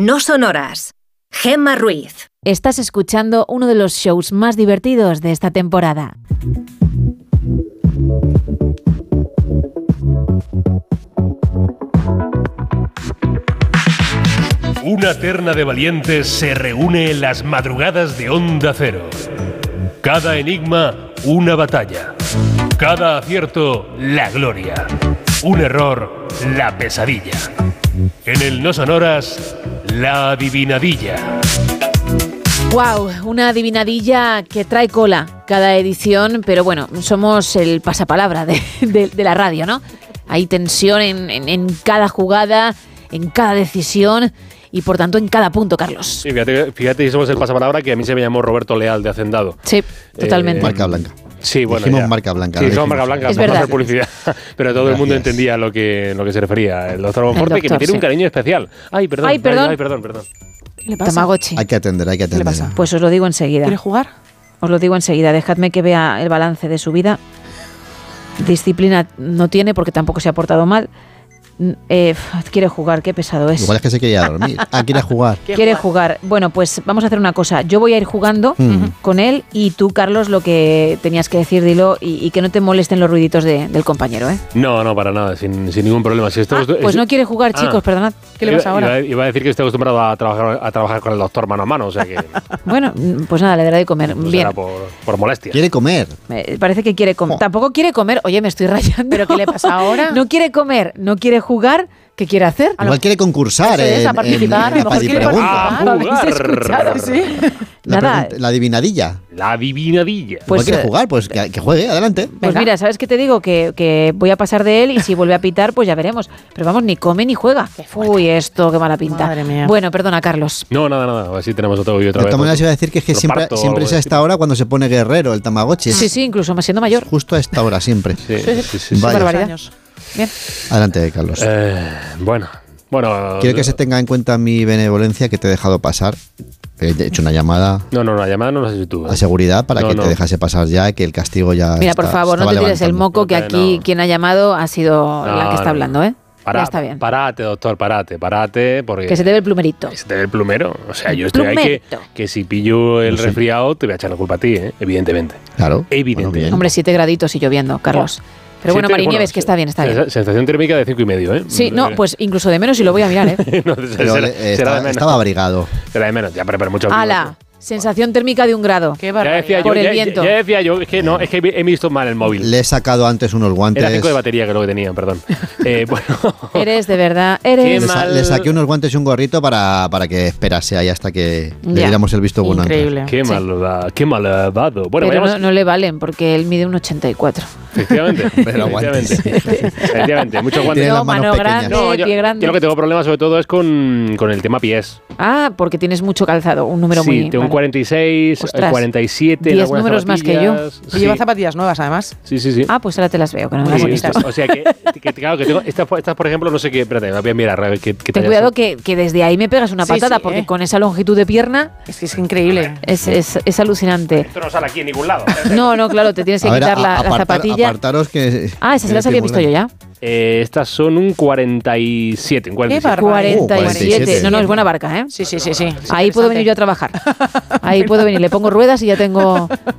No Sonoras. Gemma Ruiz. Estás escuchando uno de los shows más divertidos de esta temporada. Una terna de valientes se reúne en las madrugadas de Onda Cero. Cada enigma, una batalla. Cada acierto, la gloria. Un error, la pesadilla. En el No Sonoras, la adivinadilla. ¡Wow! Una adivinadilla que trae cola cada edición, pero bueno, somos el pasapalabra de la radio, ¿no? Hay tensión en cada jugada, en cada decisión y por tanto en cada punto, Carlos. Sí, fíjate, somos el pasapalabra que a mí se me llamó Roberto Leal de Hacendado. Sí, totalmente. Marca blanca. Sí, bueno, dijimos ya. marca blanca. Sí, dijimos marca blanca, es para verdad. hacer publicidad. Pero todo el mundo entendía lo que se refería. El doctor Monforte, que me tiene un cariño especial. Ay, perdón. Ay, perdón. Ay, perdón. ¿Qué le pasa? Tamagotchi. Hay que atender. ¿Qué le pasa? Pues os lo digo enseguida. ¿Quiere jugar? Os lo digo enseguida. Dejadme que vea el balance de su vida. Disciplina no tiene porque tampoco se ha portado mal. Quiere jugar, qué pesado es. Igual es que se quería dormir. Quiere jugar. Quiere jugar. Bueno, pues vamos a hacer una cosa. Yo voy a ir jugando con él y tú, Carlos, lo que tenías que decir, dilo y que no te molesten los ruiditos del compañero, ¿eh? No, para nada, sin ningún problema. Si pues no quiere jugar, chicos, perdonad. ¿Qué le pasa ahora? Iba a decir que estoy acostumbrado a trabajar con el doctor mano a mano, o sea que Bueno, pues nada, le daré de comer. pues Bien. será por molestia. Quiere comer. Parece que quiere comer. Tampoco quiere comer. Oye, me estoy rayando. ¿Pero qué le pasa ahora? No quiere comer, no quiere jugar. ¿Qué quiere hacer? Igual quiere concursar. Eso es, a participar, a lo mejor quiere pregunta. participar. ¿Habéis escuchado? Sí. Nada. La adivinadilla. La adivinadilla. Pues Pues, quiere jugar, pues que juegue, adelante. Pues Venga. mira, ¿sabes qué te digo? Que voy a pasar de él y si vuelve a pitar, pues ya veremos. Pero vamos, ni come ni juega. Uy, esto, qué mala pinta. Madre mía. Bueno, perdona, Carlos. No, nada. Así tenemos otro y otra De vez. todas maneras iba a decir que es que Otro siempre parto o es algo a esta hora cuando se pone guerrero el Tamagotchi. Sí, incluso más siendo mayor. Justo a esta hora, siempre. Sí. Vaya. Barbaridad. Bien. Adelante, Carlos. Bueno. Quiero que se tenga en cuenta mi benevolencia que te he dejado pasar. He hecho una llamada No, la llamada no la has hecho tú. a seguridad para No, que no. te dejase pasar ya, que el castigo ya Mira, por favor, no te tires el moco, que aquí No. quien ha llamado ha sido la que está hablando, ¿eh? Ya está bien. Parate, doctor, parate, porque... Que se te ve el plumerito. Se te ve el plumero. O sea, yo estoy ahí Plumerito. que si pillo el No sé. resfriado te voy a echar la culpa a ti, evidentemente. Claro. Evidente. Bueno, bien. Hombre, 7 graditos y lloviendo, Carlos. Pero bueno, Marinieves, que está bien, está bien. Sensación térmica de 5,5, ¿eh? Sí, no, pues incluso de menos y lo voy a mirar, ¿eh? No, Pero será de menos. estaba abrigado. Será de menos, ya, pero mucho. ¡Hala! Sensación térmica de 1 grado. Qué Ya barbaridad. decía yo, Por el viento. ya decía yo, es que he visto mal el móvil. Le he sacado antes unos guantes. Era 5 de batería que lo que tenía, perdón. Bueno. Eres, de verdad, Qué eres... mal. Le saqué unos guantes y un gorrito para que esperase ahí hasta que le Ya. diéramos el visto bueno. antes. Increíble. Qué malvado. Bueno, Pero vayamos. no le valen, porque él mide un 84. Efectivamente. Pero guantes. Efectivamente, muchos guantes. Tiene No, las manos mano pequeñas. grande, No, pie grande. yo lo que tengo problemas sobre todo es con el tema pies. Ah, porque tienes mucho calzado, un número Sí, muy... tengo un vale. 46, Ostras, 47. en 10 algunas números más que yo. zapatillas. Y lleva zapatillas nuevas, además. Sí. Ah, pues ahora te las veo, que no me Muy las he bonitas. visto. O sea claro, que tengo estas, por ejemplo, no sé qué. Espérate, me voy a mirar a ver qué Ten tallas cuidado son. que desde ahí me pegas una Sí, patada, sí, porque con esa longitud de pierna Es que es increíble. es alucinante. Esto no sale aquí en ningún lado. No, claro, te tienes que A ver, quitar la zapatilla. apartaros que... Ah, esas se las había visto yo ya. Estas son un 47. Un 47. Qué barbaridad. 47. 47. No, es buena barca, ¿eh? Sí. Ahí puedo venir yo a trabajar. Ahí puedo venir. Le pongo ruedas y ya tengo